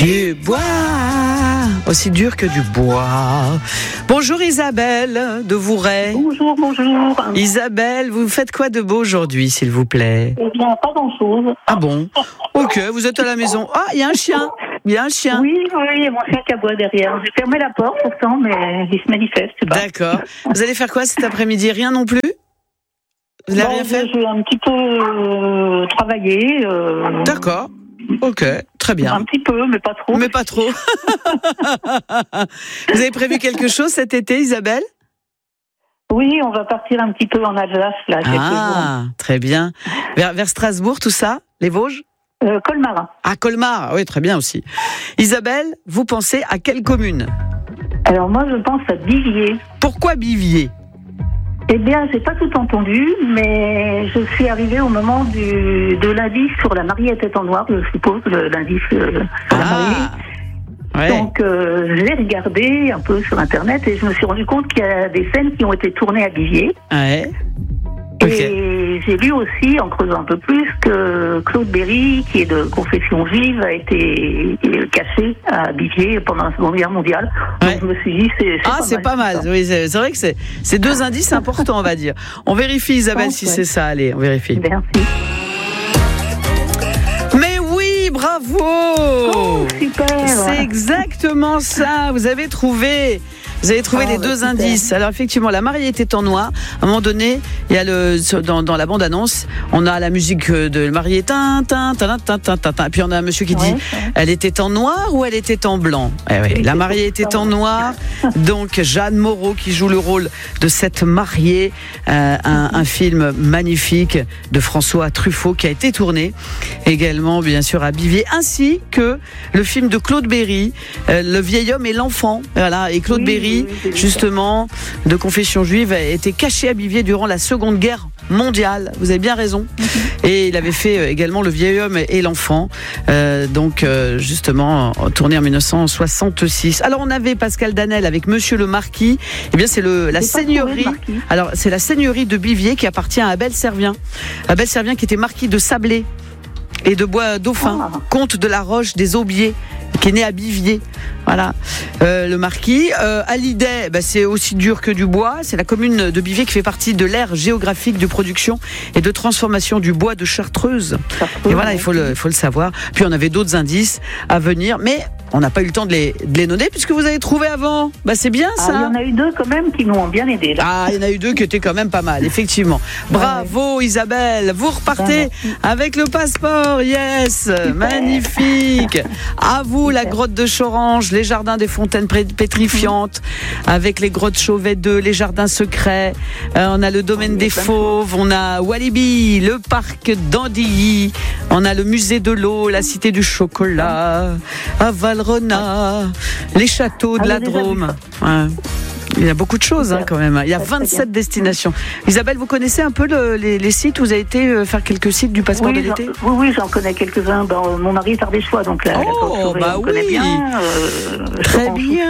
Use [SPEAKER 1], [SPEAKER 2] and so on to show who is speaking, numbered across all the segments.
[SPEAKER 1] Du bois, aussi dur que du bois. Bonjour Isabelle de Vourey.
[SPEAKER 2] Bonjour.
[SPEAKER 1] Isabelle, vous faites quoi de beau aujourd'hui, s'il vous plaît?
[SPEAKER 2] Eh bien, pas grand-chose.
[SPEAKER 1] Ah bon? Ok, vous êtes à la maison. Ah, il y a un chien.
[SPEAKER 2] Oui, il y a mon chien qui aboie derrière. J'ai fermé la porte pourtant, mais il se manifeste.
[SPEAKER 1] D'accord. Vous allez faire quoi cet après-midi? Rien non plus? Vous n'avez rien fait?
[SPEAKER 2] Je vais un petit peu travailler.
[SPEAKER 1] D'accord. Ok, très bien.
[SPEAKER 2] Un petit peu, mais pas trop.
[SPEAKER 1] Mais pas trop. Vous avez prévu quelque chose cet été, Isabelle?
[SPEAKER 2] Oui, on va partir un petit peu en Alsace, là.
[SPEAKER 1] Ah, très bien. Vers Strasbourg, tout ça? Les Vosges?
[SPEAKER 2] Colmar.
[SPEAKER 1] Ah, Colmar, oui, très bien aussi. Isabelle, vous pensez à quelle commune?
[SPEAKER 2] Alors moi, je pense à Bivier.
[SPEAKER 1] Pourquoi Bivier?
[SPEAKER 2] Eh bien, j'ai pas tout entendu, mais je suis arrivée au moment de l'indice sur la mariée était en noir, je suppose, l'indice sur la mariée.
[SPEAKER 1] Ouais.
[SPEAKER 2] Donc, j'ai regardé un peu sur Internet et je me suis rendu compte qu'il y a des scènes qui ont été tournées à Bivier.
[SPEAKER 1] Ouais.
[SPEAKER 2] Et j'ai lu aussi, en creusant un peu plus, que Claude Berry, qui est de confession juive, a été caché à Bivier pendant la Seconde Guerre mondiale.
[SPEAKER 1] Ouais.
[SPEAKER 2] Donc je me suis dit,
[SPEAKER 1] c'est pas mal. Oui, c'est vrai que c'est deux indices importants, on va dire. On vérifie, Isabelle, si c'est ça. Allez, on vérifie.
[SPEAKER 2] Merci.
[SPEAKER 1] Mais oui, bravo!
[SPEAKER 2] Oh, super!
[SPEAKER 1] C'est exactement ça. Vous avez trouvé les deux
[SPEAKER 2] super.
[SPEAKER 1] indices. Alors effectivement, la mariée était en noir. À un moment donné, il y a dans la bande-annonce, on a la musique de la mariée et puis on a un monsieur qui dit elle était en noir ou elle était en blanc. Oui, la mariée était en noir. Donc Jeanne Moreau qui joue le rôle de cette mariée, un film magnifique de François Truffaut qui a été tourné également bien sûr à Bivier, ainsi que le film de Claude Berry, Le vieil homme et l'enfant. Voilà, et Claude Berry, justement, de confession juive, a été caché à Bivier durant la Seconde Guerre mondiale. Vous avez bien raison. Et il avait fait également Le vieil homme et l'enfant, justement tourné en 1966. Alors on avait Pascal Danel avec Monsieur le Marquis. Eh bien c'est la seigneurie. Alors c'est la seigneurie de Bivier qui appartient à Abel Servien. Abel Servien qui était marquis de Sablé et de Bois Dauphin, comte de la Roche des Aubiers, qui est né à Bivier. Voilà, le marquis. Hallyday, c'est aussi dur que du bois. C'est la commune de Bivier qui fait partie de l'aire géographique de production et de transformation du bois de Chartreuse. Et voilà, il faut le savoir. Puis on avait d'autres indices à venir, mais on n'a pas eu le temps de les noter puisque vous avez trouvé avant. C'est bien ça.
[SPEAKER 2] Il y en a eu deux quand même qui nous ont bien aidés. Là.
[SPEAKER 1] Ah, il y en a eu deux qui étaient quand même pas mal, effectivement. Bravo Isabelle, vous repartez avec le passeport. Yes, magnifique. À vous la grotte de Chorange, les jardins des fontaines pétrifiantes, avec les grottes Chauvet 2, les jardins secrets. On a le domaine des Fauves, on a Walibi, le parc d'Andilly, on a le musée de l'eau, la cité du chocolat, à Valrhona, les châteaux de la Drôme. Ouais. Il y a beaucoup de choses quand même. Il y a 27 destinations. Isabelle, vous connaissez un peu les sites? Vous avez été faire quelques sites du passeport de l'été?
[SPEAKER 2] Oui, j'en connais quelques-uns. Mon mari est ardéchois, donc la on connaît bien.
[SPEAKER 1] Très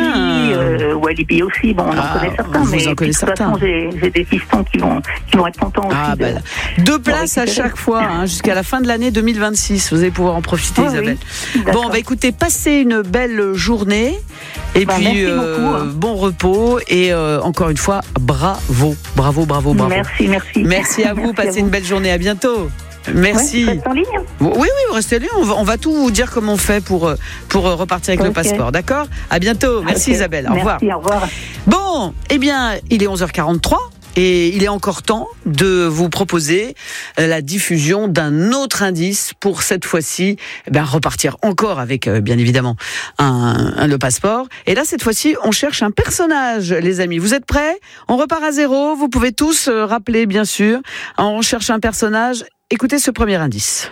[SPEAKER 1] bien.
[SPEAKER 2] Walibi aussi, on en connaît certains. Mais de toute façon, j'ai des pistons qui vont être contents aussi.
[SPEAKER 1] 2 places à chaque fois, jusqu'à la fin de l'année 2026. Vous allez pouvoir en profiter, Isabelle. Bon, écoutez, passez une belle journée. Et puis, bon repos. Et encore une fois, bravo.
[SPEAKER 2] Merci.
[SPEAKER 1] Merci à vous, passez une belle journée, à bientôt. Merci.
[SPEAKER 2] Vous restez en ligne?
[SPEAKER 1] Oui, vous restez en ligne. On va tout vous dire comment on fait pour repartir avec le passeport, d'accord? À bientôt. Merci Isabelle, au revoir.
[SPEAKER 2] Merci, au revoir.
[SPEAKER 1] Bon, il est 11h43. Et il est encore temps de vous proposer la diffusion d'un autre indice pour cette fois-ci repartir encore avec bien évidemment le passeport. Et là cette fois-ci on cherche un personnage, les amis. Vous êtes prêts? On repart à zéro. Vous pouvez tous rappeler bien sûr. On cherche un personnage. Écoutez ce premier indice.